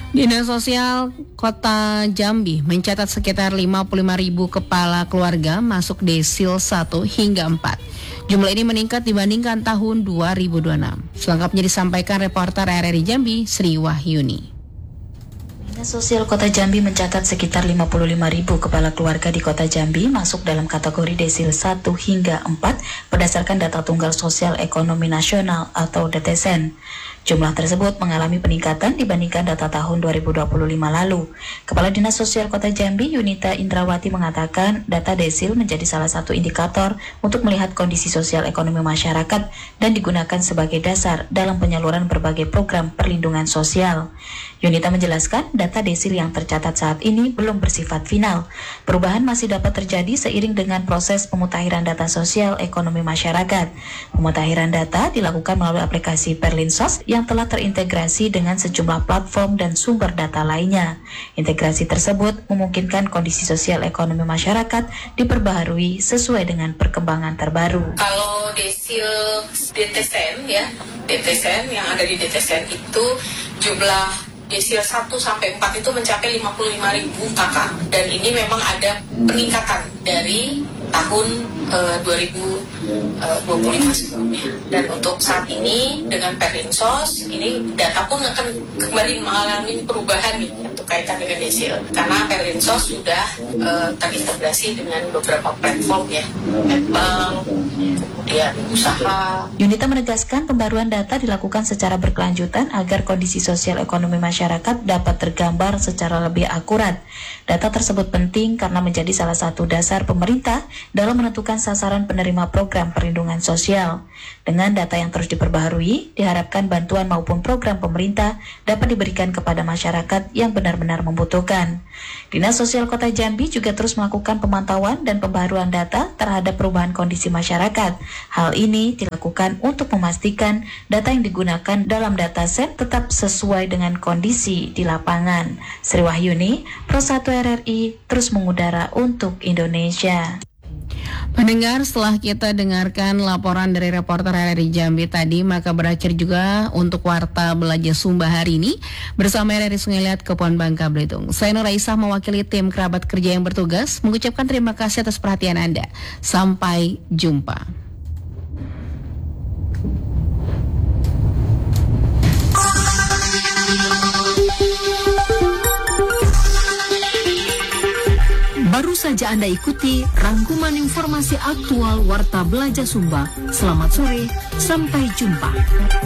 Dinas Sosial Kota Jambi mencatat sekitar 55.000 kepala keluarga masuk desil 1 hingga 4. Jumlah ini meningkat dibandingkan tahun 2026. Selengkapnya disampaikan reporter RRI Jambi, Sri Wahyuni. Dinas Sosial Kota Jambi mencatat sekitar 55.000 kepala keluarga di Kota Jambi masuk dalam kategori desil 1 hingga 4 berdasarkan data Tunggal Sosial Ekonomi Nasional atau DTSN. Jumlah tersebut mengalami peningkatan dibandingkan data tahun 2025 lalu. Kepala Dinas Sosial Kota Jambi, Yunita Indrawati mengatakan data desil menjadi salah satu indikator untuk melihat kondisi sosial ekonomi masyarakat dan digunakan sebagai dasar dalam penyaluran berbagai program perlindungan sosial. Yunita menjelaskan data desil yang tercatat saat ini belum bersifat final. Perubahan masih dapat terjadi seiring dengan proses pemutakhiran data sosial ekonomi masyarakat. Pemutakhiran data dilakukan melalui aplikasi Perlinsos yang telah terintegrasi dengan sejumlah platform dan sumber data lainnya. Integrasi tersebut memungkinkan kondisi sosial ekonomi masyarakat diperbaharui sesuai dengan perkembangan terbaru. Kalau desil DTSN DTSN yang ada di DTSN itu jumlah desil 1 sampai 4 itu mencapai 55.000 kakak, dan ini memang ada peningkatan dari tahun 2025 sebelumnya. Dan untuk saat ini dengan Perlinsos ini data pun akan kembali mengalami perubahan nih untuk kaitan dengan desil, karena Perlinsos sudah terintegrasi dengan beberapa platform ya, Apple, kemudian usaha. Yunita menegaskan pembaruan data dilakukan secara berkelanjutan agar kondisi sosial ekonomi masyarakat dapat tergambar secara lebih akurat. Data tersebut penting karena menjadi salah satu dasar pemerintah dalam menentukan sasaran penerima program perlindungan sosial. Dengan data yang terus diperbaharui, diharapkan bantuan maupun program pemerintah dapat diberikan kepada masyarakat yang benar-benar membutuhkan. Dinas Sosial Kota Jambi juga terus melakukan pemantauan dan pembaharuan data terhadap perubahan kondisi masyarakat. Hal ini dilakukan untuk memastikan data yang digunakan dalam dataset tetap sesuai dengan kondisi di lapangan. Sri Wahyuni, Pro 1 RRI, terus mengudara untuk Indonesia. Pendengar, setelah kita dengarkan laporan dari reporter RRI Jambi tadi, maka berakhir juga untuk Warta Belajar Sumba hari ini bersama RRI Sungai Liat Kepulauan Bangka Belitung. Saya Nur Aisyah mewakili tim kerabat kerja yang bertugas mengucapkan terima kasih atas perhatian Anda. Sampai jumpa. Baru saja Anda ikuti rangkuman informasi aktual Warta Belajar Sumba. Selamat sore, sampai jumpa.